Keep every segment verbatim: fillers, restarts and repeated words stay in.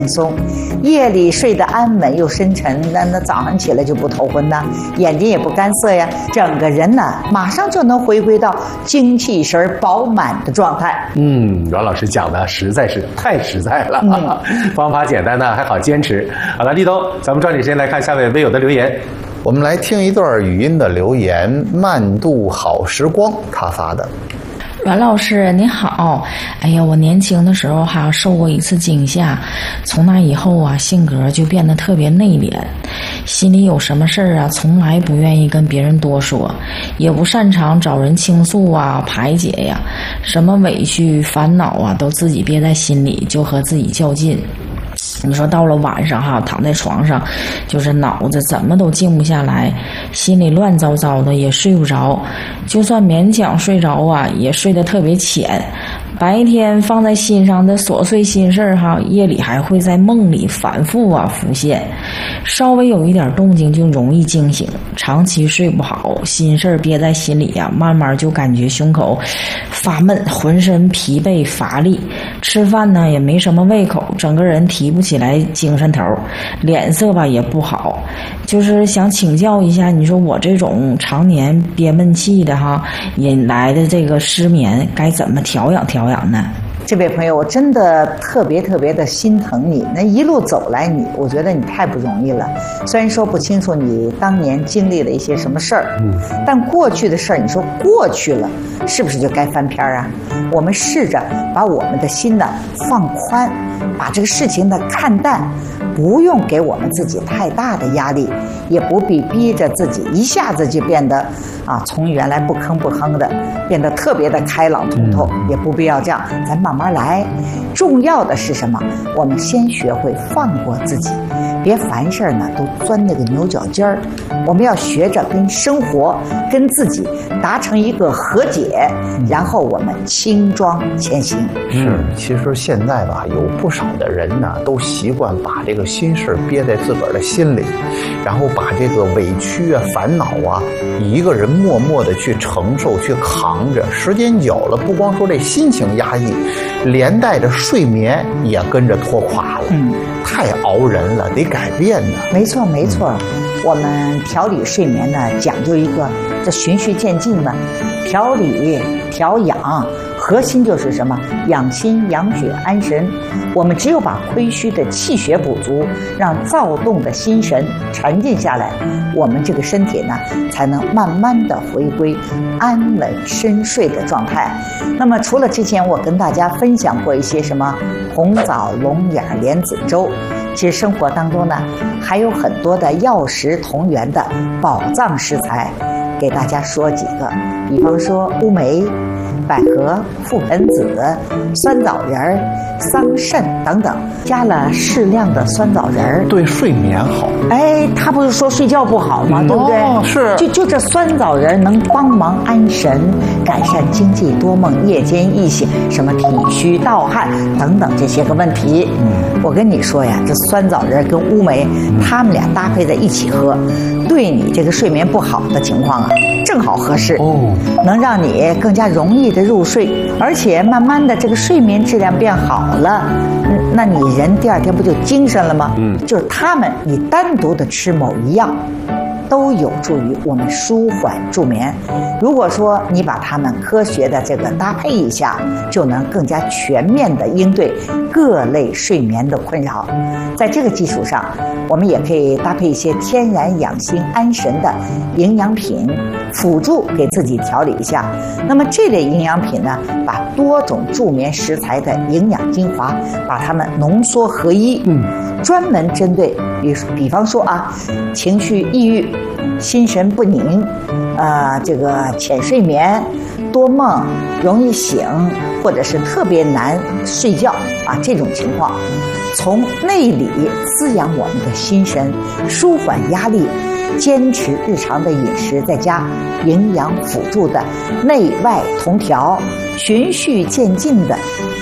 轻松，夜里睡得安稳又深沉，那那早上起来就不头昏呐，眼睛也不干涩呀，整个人呢马上就能回归到精气神饱满的状态。 嗯，阮老师讲的实在是太实在了，嗯、方法简单呢还好坚持。好了，立冬，咱们抓紧时间来看下位微友的留言。 我们来听一段语音的留言，慢度好时光他发的。 阮老师你好，哎呀，我年轻的时候哈受过一次惊吓，从那以后啊，性格就变得特别内敛，心里有什么事儿啊，从来不愿意跟别人多说，也不擅长找人倾诉啊、排解呀，什么委屈、烦恼啊，都自己憋在心里，就和自己较劲。你说到了晚上哈，躺在床上，就是脑子怎么都静不下来，心里乱糟糟的，也睡不着。就算勉强睡着啊，也睡得特别浅。白天放在心上的琐碎心事哈，夜里还会在梦里反复啊浮现。稍微有一点动静就容易惊醒，长期睡不好，心事憋在心里呀、啊，慢慢就感觉胸口发闷，浑身疲惫乏力，吃饭呢也没什么胃口，整个人提不起来精神头，脸色吧也不好。就是想请教一下，你说我这种常年憋闷气的哈引来的这个失眠，该怎么调养调养呢？ 这位朋友，我真的特别特别的心疼你。那一路走来你，我觉得你太不容易了。虽然说不清楚你当年经历了一些什么事儿，嗯，但过去的事儿，你说过去了，是不是就该翻篇啊？我们试着把我们的心呢放宽，把这个事情呢看淡，不用给我们自己太大的压力，也不必逼着自己一下子就变得啊，从原来不吭不哼的变得特别的开朗通透，也不必要这样，咱慢慢来。重要的是什么？我们先学会放过自己，别凡事呢都钻那个牛角尖儿。我们要学着跟生活、跟自己达成一个和解，然后我们轻装前行。 是，其实现在吧，有不少的人呢，都习惯把这个心事憋在自个儿的心里，然后把这个委屈啊、烦恼啊，一个人默默的去承受、去扛着。时间久了，不光说这心情压抑，连带着睡眠也跟着拖垮了。嗯，太熬人了，得改变呢。 没错，没错。嗯，我们调理睡眠呢，讲究一个这循序渐进嘛，调理、调养，核心就是什么？养心、养血、安神。我们只有把亏虚的气血补足，让躁动的心神沉静下来，我们这个身体呢，才能慢慢的回归安稳深睡的状态。那么除了之前我跟大家分享过一些什么红枣、龙眼、莲子粥，其实生活当中呢，还有很多的药食同源的宝藏食材，给大家说几个，比方说乌梅、百合、覆盆子、酸枣仁、桑葚等等，加了适量的酸枣仁， 对睡眠好。 哎，他不是说睡觉不好吗？嗯、对不对？ 哦，是。 就就这酸枣仁能帮忙安神，改善经济多梦、夜间易醒、什么体虚盗汗等等这些个问题。嗯，我跟你说呀，这酸枣仁跟乌梅，他们俩搭配在一起喝，对你这个睡眠不好的情况啊，正好合适哦，能让你更加容易的入睡，而且慢慢的这个睡眠质量变好了，那你人第二天不就精神了吗？嗯，就是他们你单独的吃某一样，都有助于我们舒缓助眠。如果说你把它们科学的这个搭配一下，就能更加全面的应对各类睡眠的困扰。在这个基础上，我们也可以搭配一些天然养心安神的营养品，辅助给自己调理一下。那么这类营养品呢，把多种助眠食材的营养精华，把它们浓缩合一，嗯，专门针对比比方说啊，情绪抑郁、心神不宁，呃，这个浅睡眠、多梦、容易醒，或者是特别难睡觉啊，这种情况，从内里滋养我们的心神，舒缓压力，坚持日常的饮食，再加营养辅助的内外同调，循序渐进的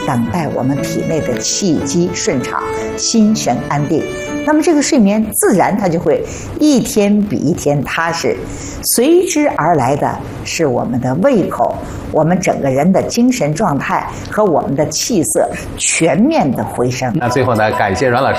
等待我们体内的气机顺畅，心神安定。那么这个睡眠自然它就会一天比一天踏实，随之而来的是我们的胃口，我们整个人的精神状态和我们的气色全面的回升。 那最后呢，感谢阮老师。